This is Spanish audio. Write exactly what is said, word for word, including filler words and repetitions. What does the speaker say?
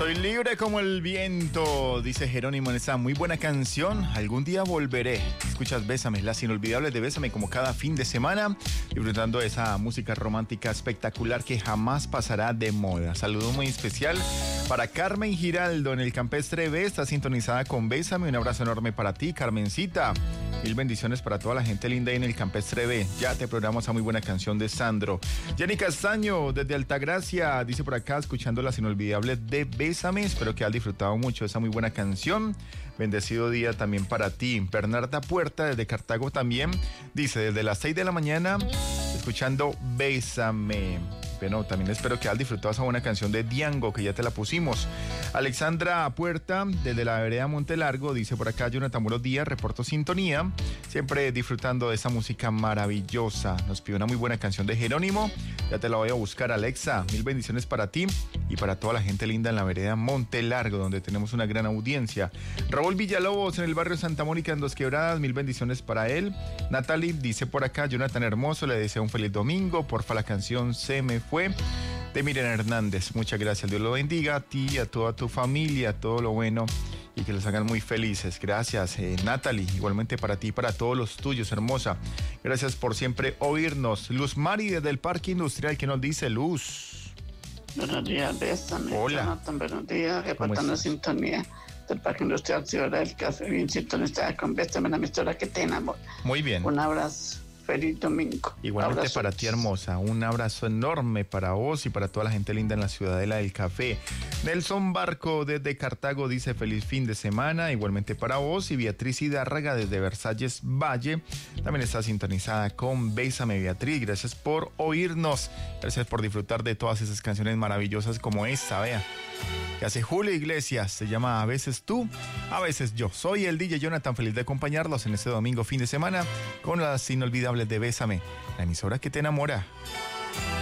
Soy libre como el viento, dice Jerónimo en esa muy buena canción. Algún día volveré. Escuchas Bésame, las inolvidables de Bésame, como cada fin de semana, disfrutando de esa música romántica espectacular que jamás pasará de moda. Saludo muy especial para Carmen Giraldo en el Campestre B, está sintonizada con Bésame. Un abrazo enorme para ti, Carmencita. Mil bendiciones para toda la gente linda ahí en el Campestre B. Ya te programamos esa muy buena canción de Sandro. Jenny Castaño, desde Altagracia, dice por acá, escuchando las inolvidables de Bésame. Espero que hayas disfrutado mucho de esa muy buena canción. Bendecido día también para ti. Bernarda Puerta, desde Cartago también, dice, desde las seis de la mañana, escuchando Bésame. Bueno, también espero que hayas disfrutado esa buena canción de Diango, que ya te la pusimos. Alexandra Puerta, desde la vereda Montelargo, dice por acá, Jonathan, buenos días, reporto sintonía, siempre disfrutando de esa música maravillosa. Nos pide una muy buena canción de Jerónimo, ya te la voy a buscar, Alexa. Mil bendiciones para ti y para toda la gente linda en la vereda Montelargo, donde tenemos una gran audiencia. Raúl Villalobos, en el barrio Santa Mónica, en Dos Quebradas, mil bendiciones para él. Natalie dice por acá, Jonathan hermoso, le deseo un feliz domingo, porfa la canción Se Me Fue, de Miriam Hernández. Muchas gracias, Dios lo bendiga a ti, a toda tu familia, todo lo bueno y que los hagan muy felices. Gracias, eh, Natalie, igualmente para ti y para todos los tuyos, hermosa. Gracias por siempre oírnos. Luz Mari desde el Parque Industrial, ¿qué nos dice, Luz? Buenos días, Bésame. Hola. Jonathan, buenos días, reportando sintonía del Parque Industrial Ciudad del Café, bien sintonizada con Bésame, la emisora que te enamora. Muy bien. Un abrazo. Feliz domingo. Igualmente Abrazos. para ti, hermosa. Un abrazo enorme para vos y para toda la gente linda en la Ciudadela del Café. Nelson Barco desde Cartago dice feliz fin de semana. Igualmente para vos. Y Beatriz Hidárraga desde Versalles Valle también está sintonizada con Bésame, Beatriz. Gracias por oírnos. Gracias por disfrutar de todas esas canciones maravillosas como esta, vea, que hace Julio Iglesias. Se llama A veces tú, a veces yo. Soy el D J Jonathan, feliz de acompañarlos en este domingo fin de semana con las inolvidables de Bésame, la emisora que te enamora.